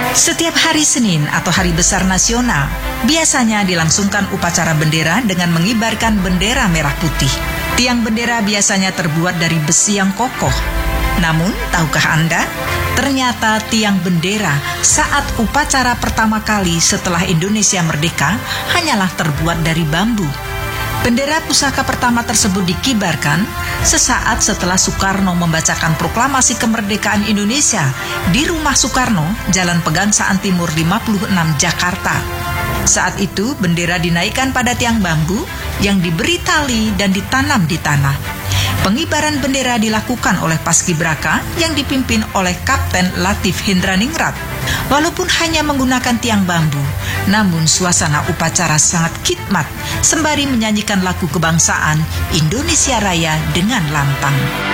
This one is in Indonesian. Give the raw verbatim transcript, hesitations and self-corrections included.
Setiap hari Senin atau Hari Besar Nasional, biasanya dilangsungkan upacara bendera dengan mengibarkan bendera merah putih. Tiang bendera biasanya terbuat dari besi yang kokoh. Namun, tahukah Anda, ternyata tiang bendera saat upacara pertama kali setelah Indonesia merdeka hanyalah terbuat dari bambu. Bendera pusaka pertama tersebut dikibarkan sesaat setelah Soekarno membacakan proklamasi kemerdekaan Indonesia di Rumah Soekarno, Jalan Pegangsaan Timur lima puluh enam, Jakarta. Saat itu bendera dinaikkan pada tiang bambu yang diberi tali dan ditanam di tanah. Pengibaran bendera dilakukan oleh Paskibraka yang dipimpin oleh Kapten Latif Hindraningrat. Walaupun hanya menggunakan tiang bambu, namun suasana upacara sangat khidmat sembari menyanyikan lagu kebangsaan Indonesia Raya dengan lantang.